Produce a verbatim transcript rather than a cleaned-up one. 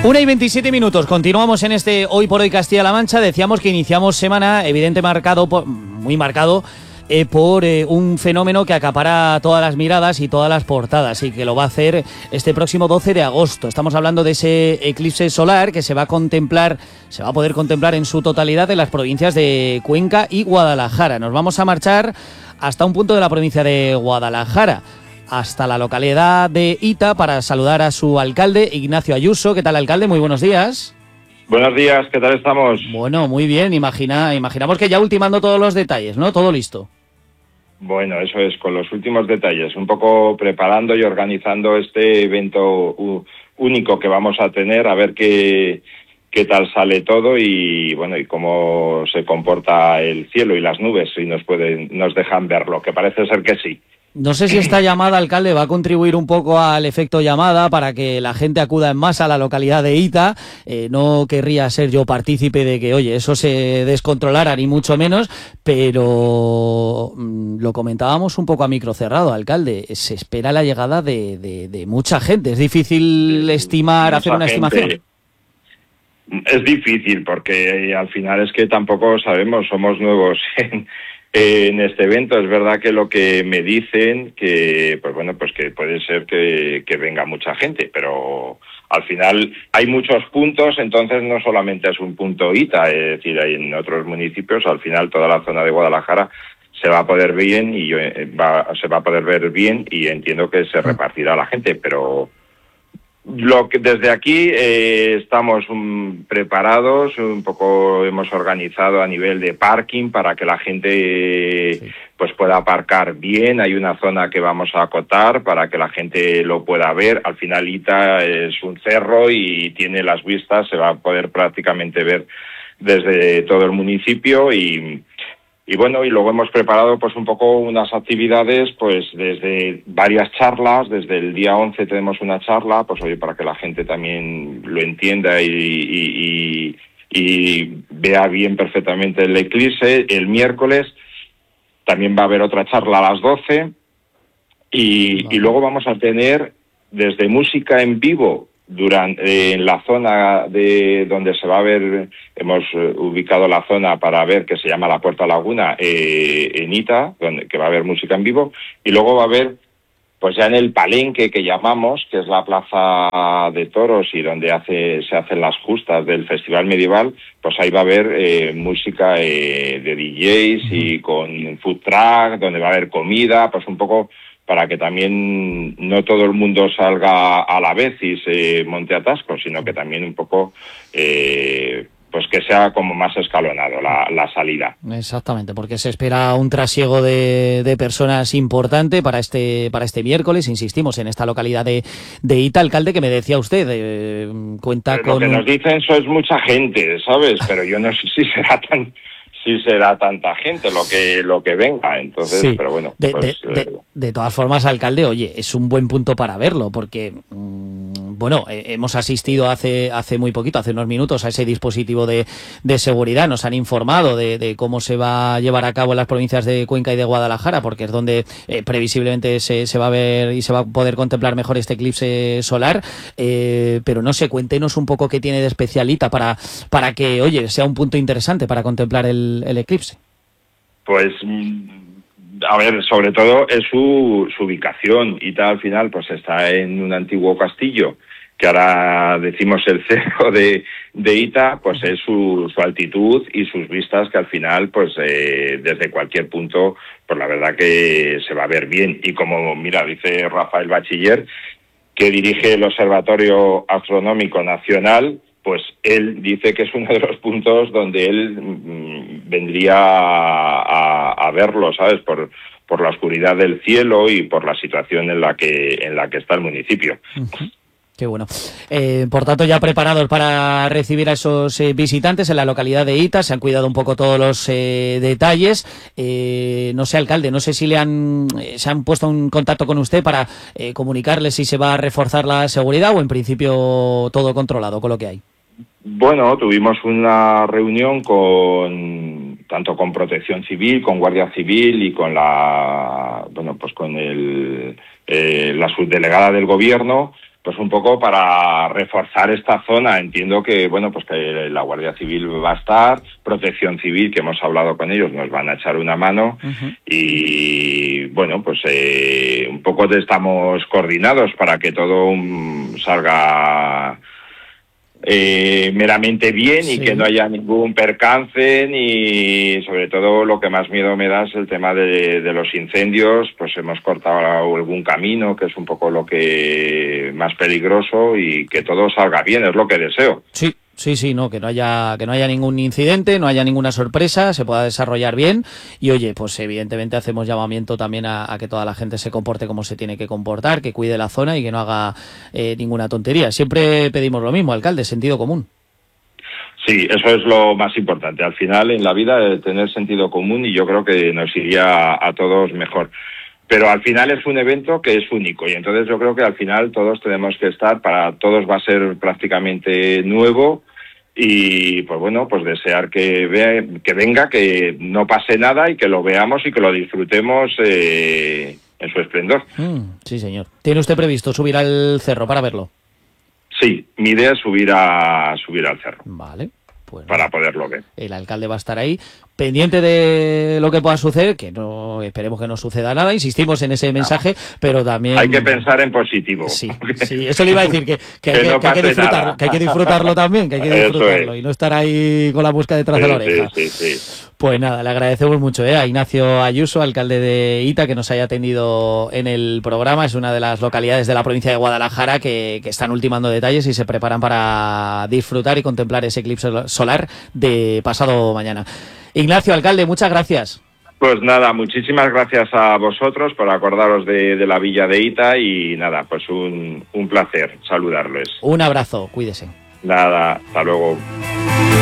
Una y veintisiete minutos, continuamos en este Hoy por Hoy Castilla-La Mancha. Decíamos que iniciamos semana evidente marcado, por, muy marcado eh, por eh, un fenómeno que acapara todas las miradas y todas las portadas y que lo va a hacer este próximo doce de agosto. Estamos hablando de ese eclipse solar que se va a contemplar, se va a poder contemplar en su totalidad en las provincias de Cuenca y Guadalajara. Nos vamos a marchar hasta un punto de la provincia de Guadalajara, hasta la localidad de Ita, para saludar a su alcalde, Ignacio Ayuso. ¿Qué tal, alcalde? Muy buenos días. Buenos días, ¿qué tal estamos? Bueno, muy bien. Imagina, imaginamos que ya ultimando todos los detalles, ¿no? Todo listo. Bueno, eso es, con los últimos detalles, un poco preparando y organizando este evento único que vamos a tener, a ver qué, qué tal sale todo y bueno, y cómo se comporta el cielo y las nubes, si nos pueden, nos dejan verlo, que parece ser que sí. No sé si esta llamada, alcalde, va a contribuir un poco al efecto llamada para que la gente acuda en masa a la localidad de Ita. Eh, no querría ser yo partícipe de que, oye, eso se descontrolara, ni mucho menos, pero mmm, lo comentábamos un poco a micro cerrado, alcalde. Se espera la llegada de, de, de mucha gente. Es difícil estimar, mucha hacer una gente. Estimación. Es difícil porque eh, al final es que tampoco sabemos, somos nuevos en... en este evento. Es verdad que lo que me dicen que, pues bueno, pues que puede ser que, que venga mucha gente, pero al final hay muchos puntos, entonces no solamente es un punto Ita, es decir, hay en otros municipios, al final toda la zona de Guadalajara se va a poder bien y yo, va, se va a poder ver bien y entiendo que se repartirá la gente, pero lo que desde aquí eh, estamos um, preparados, un poco hemos organizado a nivel de parking para que la gente sí. pues pueda aparcar bien. Hay una zona que vamos a acotar para que la gente lo pueda ver. Al final Ita es un cerro y tiene las vistas, se va a poder prácticamente ver desde todo el municipio y Y bueno, y luego hemos preparado pues un poco unas actividades, pues desde varias charlas, desde el día once tenemos una charla, pues oye, para que la gente también lo entienda y, y, y, y vea bien perfectamente el eclipse. El miércoles también va a haber otra charla a las doce y, vale. y luego vamos a tener desde música en vivo, durante eh, en la zona de donde se va a ver, hemos eh, ubicado la zona para ver, que se llama la Puerta Laguna, eh, en Ita, donde que va a haber música en vivo, y luego va a haber, pues ya en el palenque que llamamos, que es la plaza de toros y donde hace se hacen las justas del Festival Medieval, pues ahí va a haber eh, música eh, de D Js y con food truck, donde va a haber comida, pues un poco para que también no todo el mundo salga a la vez y se monte atasco, sino que también un poco, eh, pues que sea como más escalonado la, la salida. Exactamente, porque se espera un trasiego de, de personas importante para este para este miércoles, insistimos, en esta localidad de, de Ita. Alcalde, que me decía usted, eh, cuenta Pero con... Lo que nos dicen eso es mucha gente, ¿sabes? Pero yo no sé si será tan... sí será tanta gente lo que lo que venga, entonces, sí. pero bueno. De, pues, de, de, de todas formas, alcalde, oye, es un buen punto para verlo, porque, mmm, bueno, eh, hemos asistido hace hace muy poquito, hace unos minutos, a ese dispositivo de, de seguridad. Nos han informado de, de cómo se va a llevar a cabo en las provincias de Cuenca y de Guadalajara, porque es donde eh, previsiblemente se, se va a ver y se va a poder contemplar mejor este eclipse solar, eh, pero no sé, cuéntenos un poco qué tiene de especial Ita para, para que, oye, sea un punto interesante para contemplar el el eclipse. Pues a ver, sobre todo es su, su ubicación. Ita al final pues está en un antiguo castillo que ahora decimos el cerro de, de Ita, pues es su, su altitud y sus vistas, que al final pues eh, desde cualquier punto pues la verdad que se va a ver bien. Y como mira, dice Rafael Bachiller, que dirige el Observatorio Astronómico Nacional, pues él dice que es uno de los puntos donde él mmm, vendría a, a, a verlo, ¿sabes? Por, por la oscuridad del cielo y por la situación en la que en la que está el municipio. Uh-huh. Qué bueno. Eh, por tanto, ya preparados para recibir a esos eh, visitantes en la localidad de Ita. Se han cuidado un poco todos los eh, detalles. Eh, no sé, alcalde, no sé si le han eh, se han puesto en contacto con usted para eh, comunicarle si se va a reforzar la seguridad o en principio todo controlado con lo que hay. Bueno, tuvimos una reunión con tanto con Protección Civil, con Guardia Civil y con la bueno pues con el eh, la subdelegada del gobierno, pues un poco para reforzar esta zona. Entiendo que, bueno, pues que la Guardia Civil va a estar, Protección Civil, que hemos hablado con ellos, nos van a echar una mano, uh-huh. y, bueno, pues eh, un poco estamos coordinados para que todo um, salga eh, meramente bien, sí, y que no haya ningún percance, ni sobre todo lo que más miedo me da es el tema de, de los incendios. Pues hemos cortado algún camino, que es un poco lo que más peligroso, y que todo salga bien, es lo que deseo. Sí. Sí, sí, no, que no haya que no haya ningún incidente, no haya ninguna sorpresa, se pueda desarrollar bien y, oye, pues evidentemente hacemos llamamiento también a, a que toda la gente se comporte como se tiene que comportar, que cuide la zona y que no haga eh, ninguna tontería. Siempre pedimos lo mismo, alcalde, sentido común. Sí, eso es lo más importante. Al final, en la vida, eh, tener sentido común, y yo creo que nos iría a, a todos mejor. Pero al final es un evento que es único, y entonces yo creo que al final todos tenemos que estar, para todos va a ser prácticamente nuevo, y pues bueno, pues desear que vea, que venga, que no pase nada y que lo veamos y que lo disfrutemos eh, en su esplendor. Mm, sí, señor. ¿Tiene usted previsto subir al cerro para verlo? Sí, mi idea es subir a subir al cerro. Vale. Pues para poderlo ver. El alcalde va a estar ahí, pendiente de lo que pueda suceder, que no esperemos que no suceda nada, insistimos en ese mensaje, no. Pero también... Hay que pensar en positivo. Sí, sí, eso le iba a decir, que, que, que, hay, no que, hay, que, disfrutar, que hay que disfrutarlo también, que hay que disfrutarlo, es. Y no estar ahí con la mosca detrás, sí, de la oreja. Sí, sí, sí. Pues nada, le agradecemos mucho eh, a Ignacio Ayuso, alcalde de Hita, que nos haya atendido en el programa. Es una de las localidades de la provincia de Guadalajara que, que están ultimando detalles y se preparan para disfrutar y contemplar ese eclipse solar de pasado mañana. Ignacio, alcalde, muchas gracias. Pues nada, muchísimas gracias a vosotros por acordaros de, de la villa de Hita, y nada, pues un, un placer saludarles. Un abrazo, cuídese. Nada, hasta luego.